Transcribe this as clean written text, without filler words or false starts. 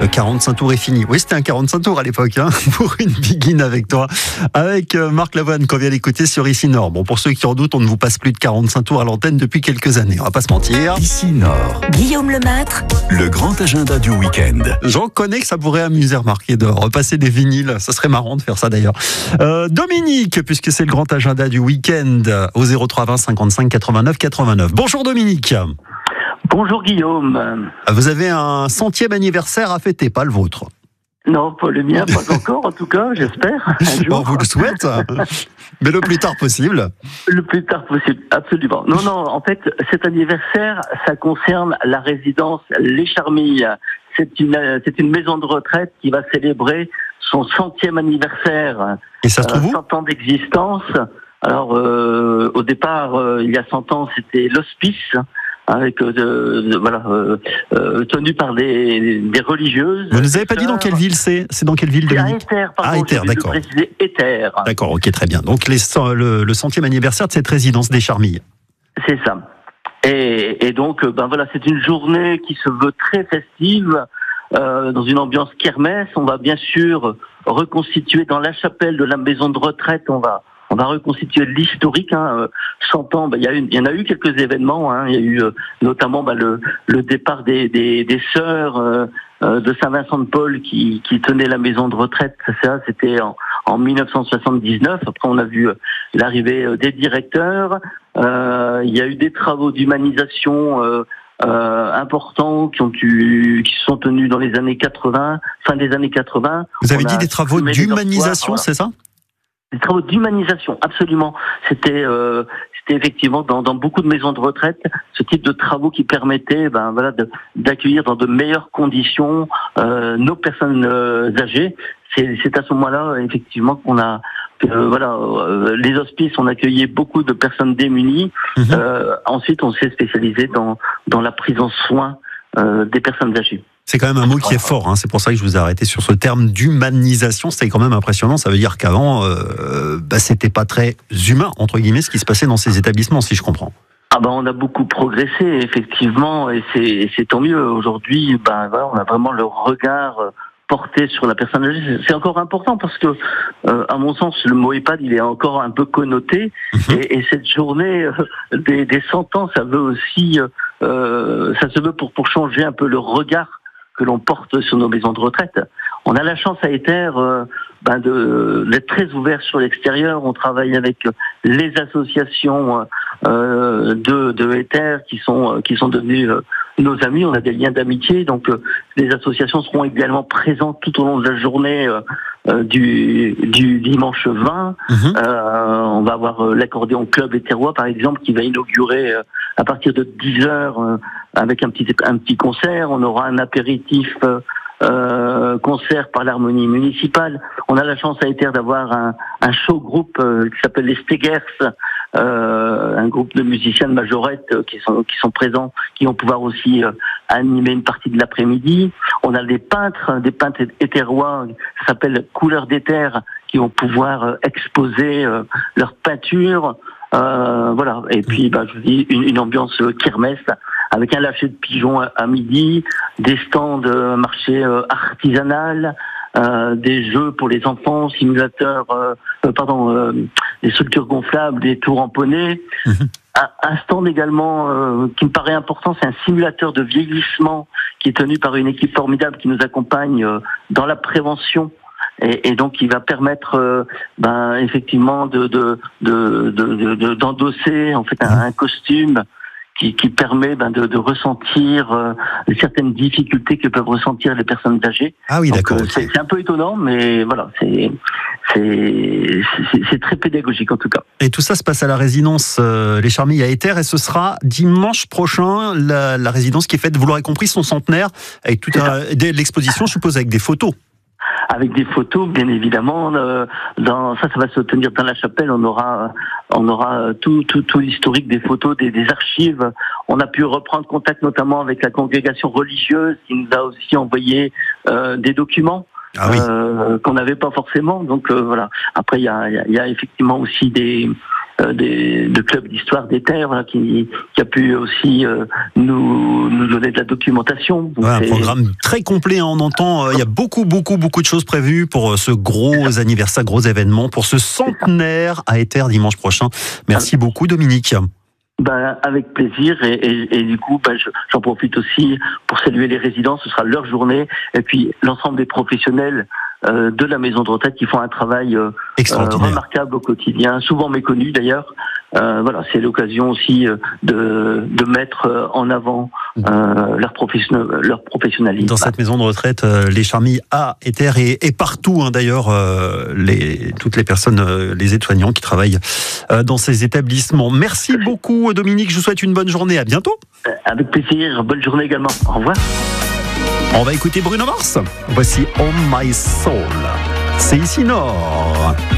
45 tours est fini. Oui, c'était un 45 tours à l'époque, pour une begin avec toi. Avec Marc Lavoine qu'on vient d'écouter sur Ici Nord. Bon, pour ceux qui en doutent, on ne vous passe plus de 45 tours à l'antenne depuis quelques années. On va pas se mentir. Ici Nord. Guillaume Lemaitre. Le grand agenda du week-end. J'en connais que ça pourrait amuser, remarquer, de repasser des vinyles. Ça serait marrant de faire ça d'ailleurs. Dominique, puisque c'est le grand agenda du week-end, au 03 20 55 89 89. Bonjour Dominique. Bonjour Guillaume. Vous avez un 100e anniversaire à fêter, pas le vôtre. Non, pas le mien, pas encore en tout cas, j'espère. On vous le souhaite, mais le plus tard possible. Le plus tard possible, absolument. Non, en fait, cet anniversaire, ça concerne la résidence Les Charmilles. C'est une maison de retraite qui va célébrer son 100e anniversaire. Et ça se trouve où ? 100 ans d'existence. Alors, au départ, il y a 100 ans, c'était l'hospice. Avec tenu par des religieuses. Vous ne nous avez pas dit dans quelle ville c'est ? C'est dans quelle ville, Dominique ? À Éter, pardon. Éter, d'accord. Éter. D'accord, ok, très bien. Donc le 100e anniversaire de cette résidence des Charmilles. C'est ça. Et donc, c'est une journée qui se veut très festive, dans une ambiance kermesse. On va bien sûr reconstituer dans la chapelle de la maison de retraite, on va reconstituer l'historique. 100 ans, il y en a eu quelques événements. Il y a eu notamment le départ des sœurs de Saint-Vincent-de-Paul qui tenaient la maison de retraite. Ça, c'était en 1979. Après, on a vu l'arrivée des directeurs. Il y a eu des travaux d'humanisation importants qui sont tenus dans les années 80, fin des années 80. Vous avez dit des travaux d'humanisation, c'est ça ? Des travaux d'humanisation, absolument. C'était effectivement dans beaucoup de maisons de retraite ce type de travaux qui permettaient d'accueillir dans de meilleures conditions nos personnes âgées. C'est à ce moment-là effectivement qu'on a les hospices ont accueilli beaucoup de personnes démunies. Ensuite, on s'est spécialisé dans la prise en soin des personnes âgées. C'est quand même un mot qui est fort, c'est pour ça que je vous ai arrêté sur ce terme d'humanisation. C'était quand même impressionnant, ça veut dire qu'avant, c'était pas très humain, entre guillemets, ce qui se passait dans ces établissements, si je comprends. On a beaucoup progressé, effectivement, et c'est tant mieux. Aujourd'hui, on a vraiment le regard porté sur la personne âgée. C'est encore important parce que, à mon sens, le mot EHPAD, il est encore un peu connoté, et cette journée des 100 ans, ça veut aussi, ça se veut pour changer un peu le regard que l'on porte sur nos maisons de retraite. On a la chance à Éter d'être très ouvert sur l'extérieur. On travaille avec les associations de Éter qui sont devenues nos amis. On a des liens d'amitié, donc les associations seront également présentes tout au long de la journée du dimanche 20. On va avoir l'accordéon club éterrois, par exemple, qui va inaugurer à partir de 10h avec un petit concert. On aura un apéritif concert par l'harmonie municipale. On a la chance à Éter d'avoir un show groupe qui s'appelle les Stegers, un groupe de musiciens de majorette qui sont présents, qui vont pouvoir aussi animer une partie de l'après-midi. On a des peintres éterrois, ça s'appelle Couleurs d'Éter, qui vont pouvoir exposer leurs peintures. Et puis je vous dis une ambiance kermesse avec un lâcher de pigeons à midi, des stands marché artisanal, des jeux pour les enfants, simulateurs, des structures gonflables, des tours en poney. Un stand également qui me paraît important, c'est un simulateur de vieillissement qui est tenu par une équipe formidable qui nous accompagne dans la prévention. Et donc, il va permettre, effectivement, d'endosser en fait un costume qui permet de ressentir certaines difficultés que peuvent ressentir les personnes âgées. Ah oui, d'accord. C'est un peu étonnant, mais voilà, c'est très pédagogique en tout cas. Et tout ça se passe à la résidence Les Charmilles à Éter, et ce sera dimanche prochain la résidence qui est faite, vous l'aurez compris, son centenaire, avec toute l'exposition, je suppose, avec des photos. Avec des photos, bien évidemment. Ça va se tenir dans la chapelle. On aura tout l'historique des photos, des archives. On a pu reprendre contact notamment avec la congrégation religieuse qui nous a aussi envoyé des documents. Ah oui. Qu'on n'avait pas forcément. Donc voilà. Après, il y a effectivement aussi de club d'histoire des terres, voilà, qui a pu aussi nous donner de la documentation. Donc, un programme très complet, hein, on entend, il y a beaucoup de choses prévues pour ce gros anniversaire, gros événement, pour ce centenaire à Éter dimanche prochain. Merci beaucoup Dominique. Avec plaisir et du coup j'en profite aussi pour saluer les résidents, ce sera leur journée, et puis l'ensemble des professionnels de la maison de retraite qui font un travail remarquable au quotidien, souvent méconnu d'ailleurs. C'est l'occasion aussi de mettre en avant leur professionnalisme. Dans cette maison de retraite, les Charmilles à Éter et partout, hein, d'ailleurs, toutes les personnes, les aides-soignants qui travaillent dans ces établissements. Merci beaucoup Dominique, je vous souhaite une bonne journée, à bientôt. Avec plaisir, bonne journée également, au revoir. On va écouter Bruno Mars. Voici On My Soul. C'est ici Nord.